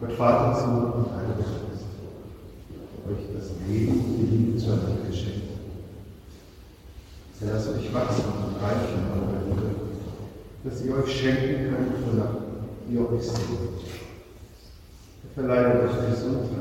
Gott Vater, Sohn und Heiliger Geist, euch das Leben und die Liebe zueinander geschenkt. Lasst euch wachsen und reichen in eurer Liebe, dass ihr euch schenken könnt, wonach ihr euch sehnt. Verleihe euch Gesundheit